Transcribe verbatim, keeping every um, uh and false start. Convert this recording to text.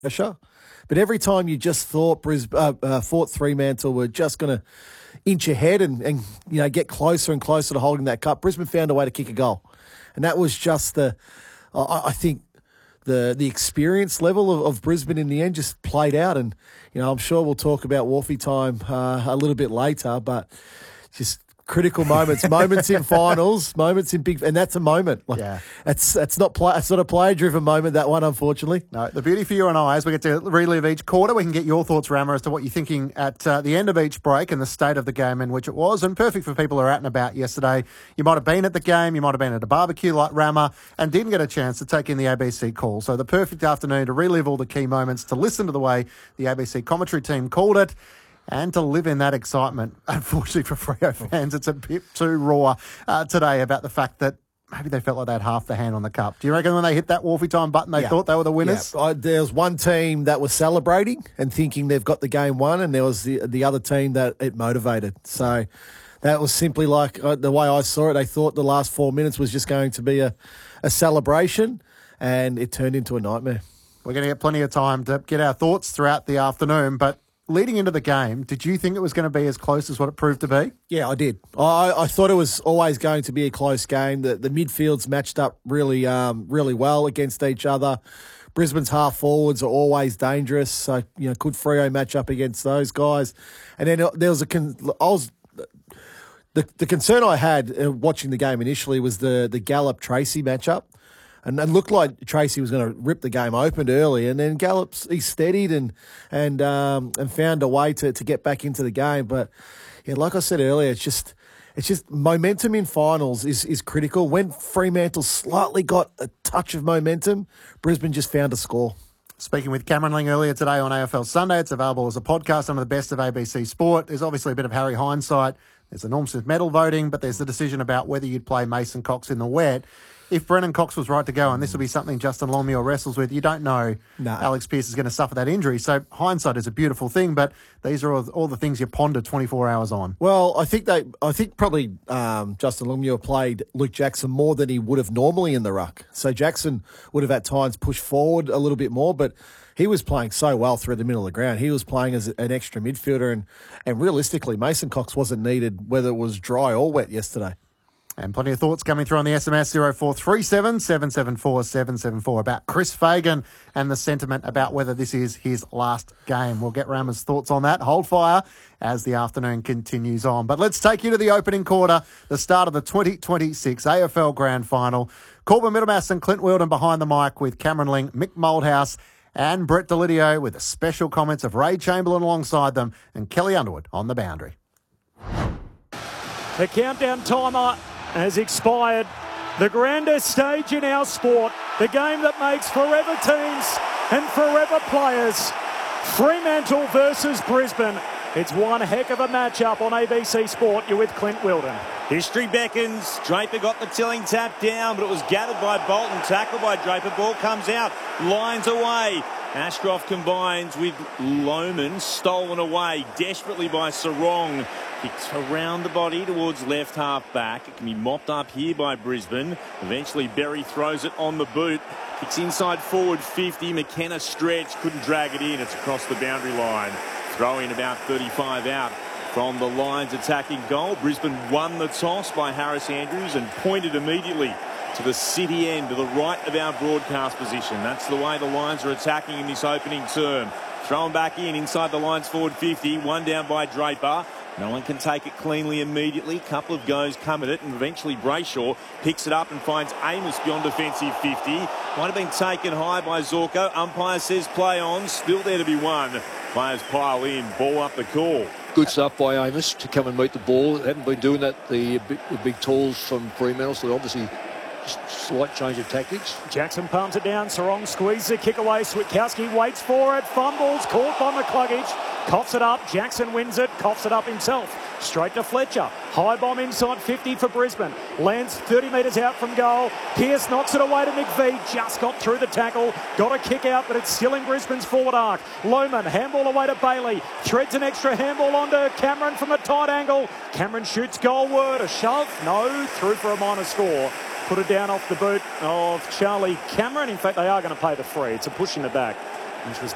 pressure. But every time you just thought Brisbane, uh, uh, thought Fremantle were just going to inch ahead and, and you know get closer and closer to holding that cup, Brisbane found a way to kick a goal, and that was just the, uh, I think, the the experience level of, of Brisbane in the end just played out. And you know I'm sure we'll talk about Wolfie time uh, a little bit later, but just. Critical moments, moments in finals, moments in big, and that's a moment. Like, yeah, that's that's not play, it's not a player-driven moment. That one, unfortunately. No, the beauty for you and I is we get to relive each quarter. We can get your thoughts, Rammer, as to what you're thinking at uh, the end of each break and the state of the game in which it was. And perfect for people who are out and about yesterday. You might have been at the game, you might have been at a barbecue like Rammer, and didn't get a chance to take in the A B C call. So the perfect afternoon to relive all the key moments, to listen to the way the A B C commentary team called it. And to live in that excitement. Unfortunately for Freo fans, it's a bit too raw uh, today about the fact that maybe they felt like they had half the hand on the cup. Do you reckon when they hit that Wolfie time button, they yeah. thought they were the winners? Yeah. I, there was one team that was celebrating and thinking they've got the game won, and there was the the other team that it motivated. So that was simply like uh, the way I saw it. They thought the last four minutes was just going to be a, a celebration, and it turned into a nightmare. We're going to get plenty of time to get our thoughts throughout the afternoon, but leading into the game, did you think it was going to be as close as what it proved to be? Yeah, I did. I, I thought it was always going to be a close game. The, the midfields matched up really, um, really well against each other. Brisbane's half forwards are always dangerous, so you know, could Freo match up against those guys? And then there was a, con- I was the the concern I had uh, watching the game initially was the the Gallup Tracy matchup. And it looked like Tracy was going to rip the game open early, and then Gallup's he steadied and and um, and found a way to, to get back into the game. But yeah, like I said earlier, it's just it's just momentum in finals is is critical. When Fremantle slightly got a touch of momentum, Brisbane just found a score. Speaking with Cameron Ling earlier today on A F L Sunday, it's available as a podcast under the best of A B C Sport. There's obviously a bit of Harry hindsight. There's the Norm Smith medal voting, but there's the decision about whether you'd play Mason Cox in the wet. If Brennan Cox was right to go, and this will be something Justin Longmuir wrestles with, you don't know no. Alex Pearce is going to suffer that injury. So hindsight is a beautiful thing, but these are all, all the things you ponder twenty-four hours on. Well, I think they, I think probably um, Justin Longmuir played Luke Jackson more than he would have normally in the ruck. So Jackson would have at times pushed forward a little bit more, but he was playing so well through the middle of the ground. He was playing as an extra midfielder, and, and realistically, Mason Cox wasn't needed whether it was dry or wet yesterday. And plenty of thoughts coming through on the S M S zero four three seven, seven seven four, seven seven four about Chris Fagan and the sentiment about whether this is his last game. We'll get Rammer's thoughts on that. Hold fire as the afternoon continues on. But let's take you to the opening quarter, the start of the twenty twenty-six A F L Grand Final. Corbin Middlemass and Clint Wilden behind the mic with Cameron Ling, Mick Moldhouse and Brett Delidio with the special comments of Ray Chamberlain alongside them and Kelly Underwood on the boundary. The countdown timer has expired. The grandest stage in our sport, the game that makes forever teams and forever players. Fremantle versus Brisbane. It's one heck of a matchup on A B C Sport. You're with Clint Wilden. History beckons. Draper got the tilling tap down, but it was gathered by Bolton. Tackled by Draper. Ball comes out. Lines away. Ashcroft combines with Lohman. Stolen away desperately by Sarong. Kicks around the body towards left half back. It can be mopped up here by Brisbane. Eventually Berry throws it on the boot. Kicks inside forward fifty. McKenna stretch. Couldn't drag it in. It's across the boundary line. Throwing about thirty-five out from the Lions attacking goal. Brisbane won the toss by Harris Andrews and pointed immediately to the city end, to the right of our broadcast position. That's the way the Lions are attacking in this opening term. Thrown back in inside the Lions forward fifty. One down by Draper. No one can take it cleanly immediately. Couple of goes come at it, and eventually Brayshaw picks it up and finds Amos beyond defensive fifty. Might have been taken high by Zorko. Umpire says play on. Still there to be won. Players pile in. Ball up the call. Good stuff by Amos to come and meet the ball. They haven't been doing that, the big, the big tools from Fremantle, so obviously slight change of tactics. Jackson pumps it down. Sarong squeezes the kick away. Switkowski waits for it. Fumbles. Caught by McCluggage. Coughs it up. Jackson wins it. Coughs it up himself. Straight to Fletcher. High bomb inside fifty for Brisbane. Lands thirty metres out from goal. Pearce knocks it away to McVee. Just got through the tackle. Got a kick out, but it's still in Brisbane's forward arc. Lohman, handball away to Bailey. Threads an extra handball onto Cameron from a tight angle. Cameron shoots goalward. A shove? No. Through for a minor score. Put it down off the boot of Charlie Cameron. In fact, they are going to pay the free. It's a push in the back, which was